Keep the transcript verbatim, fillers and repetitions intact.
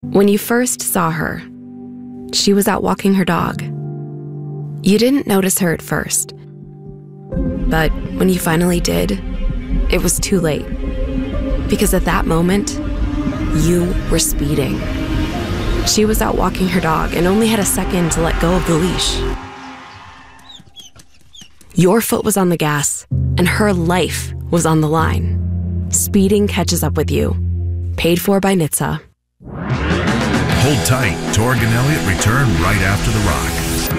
When you first saw her, she was out walking her dog. You didn't notice her at first, but when you finally did, it was too late. Because at that moment, you were speeding. She was out walking her dog and only had a second to let go of the leash. Your foot was on the gas, and her life was on the line. Speeding catches up with you. Paid for by N H T S A. Hold tight. Torg and Elliott return right after the rock.